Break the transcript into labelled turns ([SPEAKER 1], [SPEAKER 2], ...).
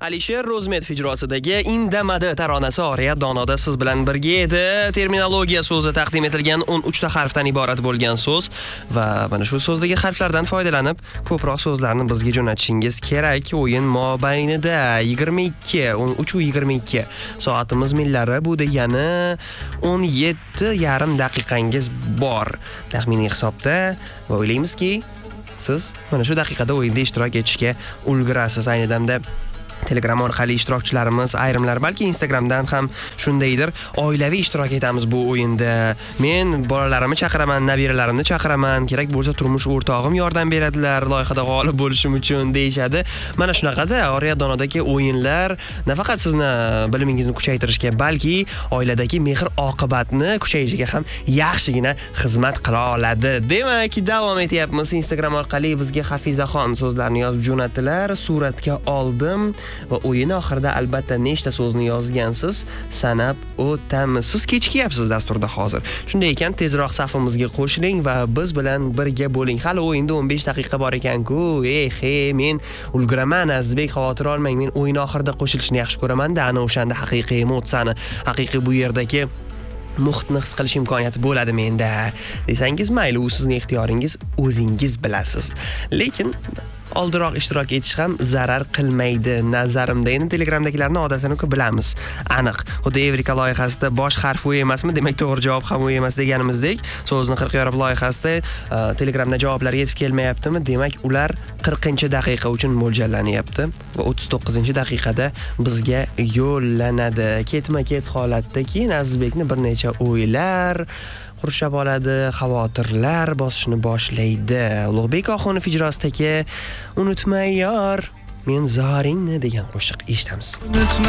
[SPEAKER 1] Alisher Rozmetov ijrosidagi Indamadi taronasi oriyat donoda siz bilan birga edi. Terminologiya so'zi taqdim etilgan 13 ta harfdan iborat bo'lgan so'z va mana shu so'zdagi harflardan foydalanib ko'proq so'zlarni bizga jo'natishingiz kerak. O'yin mobaynida 13:22 soatimiz millari, bu degani 17,5 daqiqangiz bor taxminiy hisobda va o'ylaymizki siz mana shu daqiqada o'yinda ishtirok etishga ulgurasiz. Ayni damda Telegram orqali ishtirokchilarimiz ayrimlar balki Instagramdan ham shundaydir, oilaviy ishtirok etamiz bu o'yinda. Men bolalarimni chaqiraman, nabiralarimni chaqiraman, kerak bo'lsa turmush o'rtog'im yordam beradilar loyihada g'olib bo'lishim uchun deyshadi. Mana shunaqada oriyat donodagi o'yinlar nafaqat sizni bilimingizni kuchaytirishga, balki oiladagi mehr oqibatni kuchayishiga ham yaxshigina xizmat qila oladi. Demak, davom etyapmiz. Instagram orqali bizga Hafizaxon so'zlarni yozib jo'natdilar. Suratga oldim. Va o'yin oxirida albatta nechta so'zni yozgansiz sanab o'tamiz. Siz kechikyapsiz dasturda hozir. Shunday ekan, tezroq safimizga qo'shiling va biz bilan birga bo'ling. Hali o'yinda 15 daqiqa bor ekan-ku. Men ulguraman, Azizbek, xavotir olmang. Men o'yin oxirida qo'shilishni yaxshi ko'raman-da, ana o'shanda haqiqiy emotsiyani, haqiqiy bu yerdagi muhitni his qilish imkoniyati bo'ladi menda desangiz mayli, u sizning ixtiyoringiz, o'zingiz bilasiz. Lekin oldinroq ishtirok etish ham zarar qilmaydi nazarimda. Endi Telegramdagilarni odatini bilamiz. Aniq. Xuddi Evrika loyihasida bosh harf u emasmi? Demak, to'g'ri javob ham u emas deganimizdek, so'zni 40 yorib loyihasida Telegramda javoblar yetib kelmayaptimi? Demak, ular 40-daqiqa uchun mo'ljallanyapti va 39-daqiqada bizga yo'llanadi. Ketma-ket holatda keyin Azizbekni bir necha o'ylar qurshab oladi, xavotirlar bosishni boshlaydi. Ulug'bek Oxunov ijrosidagi Unutmay yor, men zoringni degan qo'shiq eshitamiz.